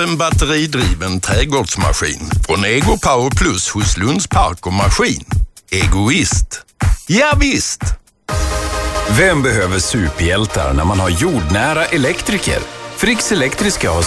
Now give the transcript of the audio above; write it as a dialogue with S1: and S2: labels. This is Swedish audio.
S1: en batteridriven trädgårdsmaskin från Ego Power Plus hos Lunds Park och Maskin. Egoist. Ja visst!
S2: Vem behöver superhjältar när man har jordnära elektriker? Fricks Elektriska har